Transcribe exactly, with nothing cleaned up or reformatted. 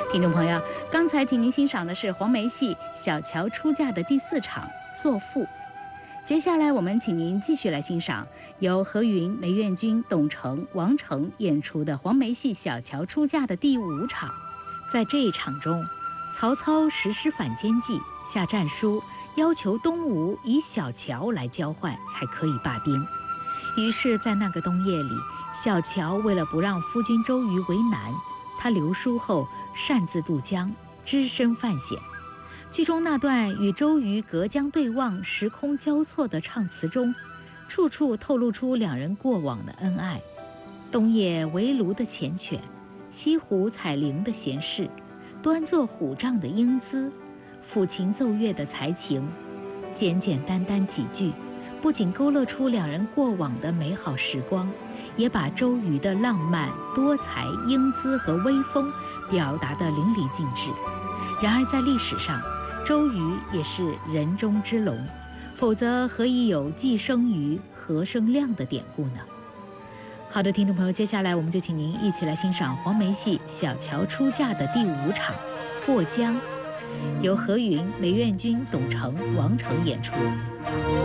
听众朋友，刚才请您欣赏的是黄梅戏《小乔出嫁》的第四场《作赋》。接下来，我们请您继续来欣赏由何云、梅艳君、董承、王成演出的黄梅戏《小乔出嫁》的第五场。在这一场中，曹操实施反间计，下战书要求东吴以小乔来交换，才可以罢兵。于是，在那个冬夜里，小乔为了不让夫君周瑜为难，他留书后擅自渡江，只身犯险。剧中那段与周瑜隔江对望、时空交错的唱词中，处处透露出两人过往的恩爱。东野围炉的缱绻，西湖采菱的闲适，端坐虎杖的英姿，抚琴奏乐的才情，简简单单几句，不仅勾勒出两人过往的美好时光，也把周瑜的浪漫、多才、英姿和威风表达得淋漓尽致。然而在历史上，周瑜也是人中之龙，否则何以有既生瑜，何生亮的典故呢？好的，听众朋友，接下来我们就请您一起来欣赏黄梅戏《小乔出嫁》的第五场《过江》，由何云、梅艳君、董承、王成演出。